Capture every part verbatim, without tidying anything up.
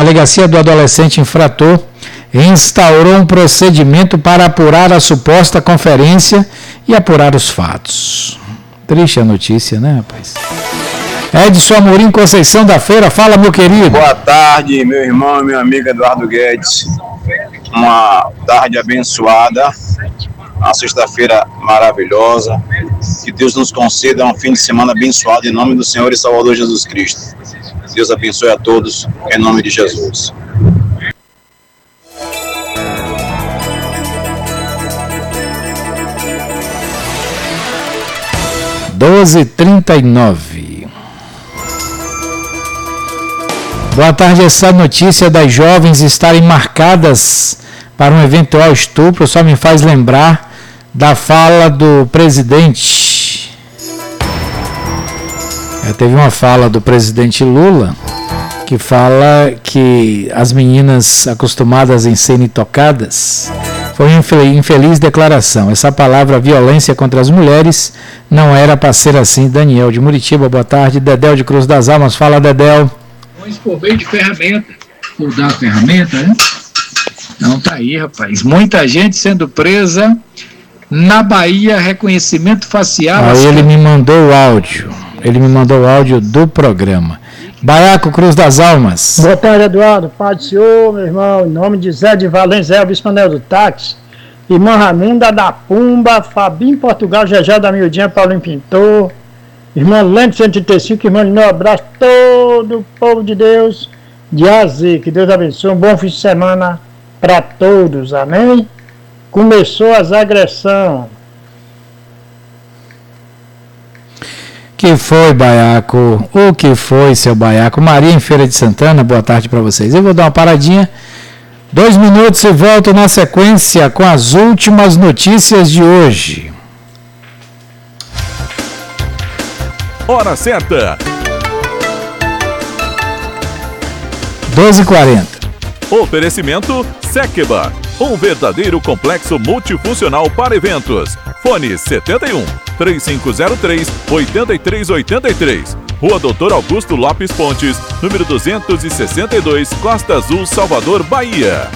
Delegacia do Adolescente Infrator instaurou um procedimento para apurar a suposta conferência e apurar os fatos. Triste a notícia, né, rapaz? Edson Amorim Conceição da Feira, fala, meu querido. Boa tarde, meu irmão e meu amigo Eduardo Guedes. Uma tarde abençoada, uma sexta-feira maravilhosa. Que Deus nos conceda um fim de semana abençoado em nome do Senhor e Salvador Jesus Cristo. Deus abençoe a todos, em nome de Jesus. doze e trinta e nove. Boa tarde. Essa notícia das jovens estarem marcadas para um eventual estupro só me faz lembrar da fala do presidente. É, teve uma fala do presidente Lula que fala que as meninas acostumadas em serem tocadas. Foi uma infeliz declaração. Essa palavra violência contra as mulheres não era para ser assim. Daniel de Muritiba, boa tarde. Dedéu de Cruz das Almas, fala, Dedéu. Vamos por meio de ferramenta. Vou dar a ferramenta, né? Não, tá aí, rapaz. Muita gente sendo presa na Bahia, reconhecimento facial. Aí ele me mandou o áudio. Ele me mandou o áudio do programa. Baiaco, Cruz das Almas. Boa tarde, Eduardo. Paz do Senhor, meu irmão. Em nome de Zé de Valença, Elvis Manel do Táxi, irmã Ramunda da Pumba, Fabinho Portugal, Jajá da Miudinha, Paulinho Pintor, irmã Lente cento e trinta e cinco, irmã de meu abraço, todo o povo de Deus, de A a Z. Que Deus abençoe. Um bom fim de semana para todos. Amém? Começou as agressões. Que foi, Baiaco? O que foi, seu Baiaco? Maria em Feira de Santana, boa tarde para vocês. Eu vou dar uma paradinha, dois minutos e volto na sequência com as últimas notícias de hoje. Hora certa. doze e quarenta. Oferecimento Sekeba, um verdadeiro complexo multifuncional para eventos. Fone setenta e um, três cinco zero três, oito três oito três. Rua Doutor Augusto Lopes Pontes, número duzentos e sessenta e dois, Costa Azul, Salvador, Bahia.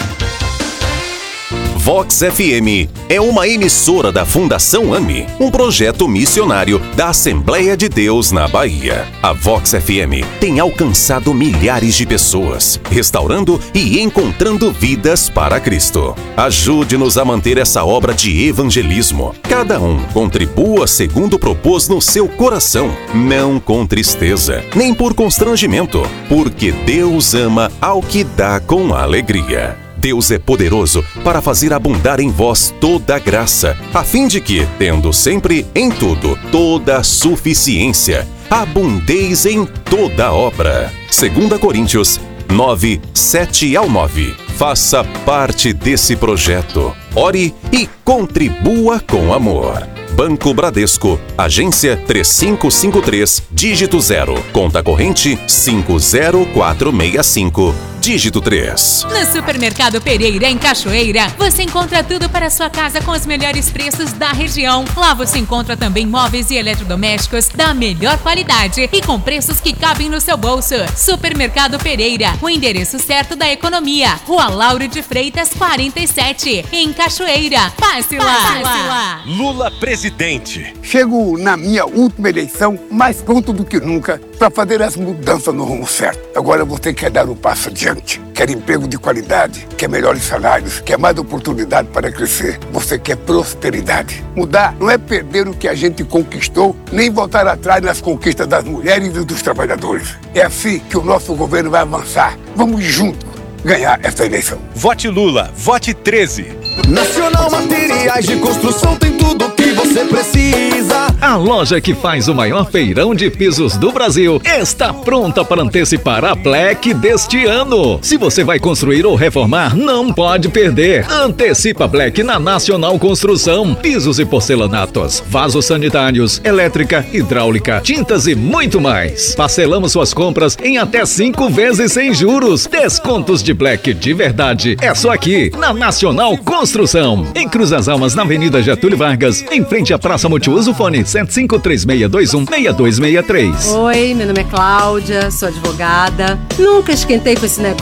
Vox F M é uma emissora da Fundação AMI, um projeto missionário da Assembleia de Deus na Bahia. A Vox F M tem alcançado milhares de pessoas, restaurando e encontrando vidas para Cristo. Ajude-nos a manter essa obra de evangelismo. Cada um contribua segundo propôs no seu coração, não com tristeza, nem por constrangimento, porque Deus ama ao que dá com alegria. Deus é poderoso para fazer abundar em vós toda a graça, a fim de que, tendo sempre em tudo toda a suficiência, abundeis em toda obra. Segunda Coríntios nove, sete ao nove. Faça parte desse projeto. Ore e contribua com amor. Banco Bradesco, agência três cinco cinco três, dígito zero, conta corrente cinco zero quatro seis cinco, dígito três. No Supermercado Pereira, em Cachoeira, você encontra tudo para a sua casa com os melhores preços da região. Lá você encontra também móveis e eletrodomésticos da melhor qualidade e com preços que cabem no seu bolso. Supermercado Pereira, o endereço certo da economia. Rua Lauro de Freitas, quarenta e sete, em Cachoeira. Passe lá! Passe lá. Lula presidente. Chego na minha última eleição mais pronto do que nunca para fazer as mudanças no rumo certo. Agora você quer dar um passo adiante, quer emprego de qualidade, quer melhores salários, quer mais oportunidade para crescer. Você quer prosperidade. Mudar não é perder o que a gente conquistou, nem voltar atrás nas conquistas das mulheres e dos trabalhadores. É assim que o nosso governo vai avançar. Vamos juntos ganhar essa eleição. Vote Lula, vote treze. Nacional Materiais de Construção tem tudo que você precisa. A loja que faz o maior feirão de pisos do Brasil está pronta para antecipar a Black deste ano. Se você vai construir ou reformar, não pode perder. Antecipa Black na Nacional Construção. Pisos e porcelanatos, vasos sanitários, elétrica, hidráulica, tintas e muito mais. Parcelamos suas compras em até cinco vezes sem juros. Descontos de Black de verdade. É só aqui, na Nacional Construção. Em Cruz das Almas, na Avenida Getúlio Vargas, em frente à Praça Multiuso, fone sete cinco três seis dois um, seis dois seis três. Oi, meu nome é Cláudia, sou advogada. Nunca esquentei com esse negócio